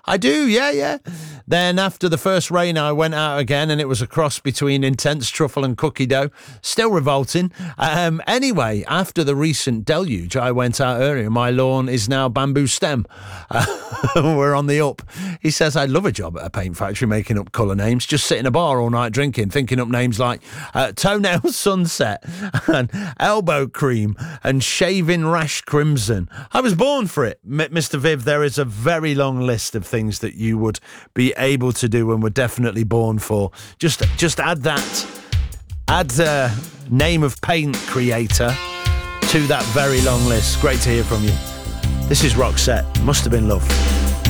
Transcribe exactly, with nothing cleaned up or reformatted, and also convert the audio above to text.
I do, yeah, yeah. Then after the first rain, I went out again, and it was a cross between intense truffle and cookie dough. Still revolting. Um, anyway, after the recent deluge, I went out earlier. My lawn is now bamboo stem. Uh, we're on the up. He says, I'd love a job at a paint factory making up colour names. Just sit in a bar all night drinking, thinking up names like uh, Toenail Sunset and Elbow Cream and Shaving Rash Crimson. I was born for it. M- Mister Viv, there is a very long list of things that you would be able to do and were definitely born for. Just just add that, add uh, name of paint creator to that very long list. Great to hear from you. This is Roxette. Must Have Been Love.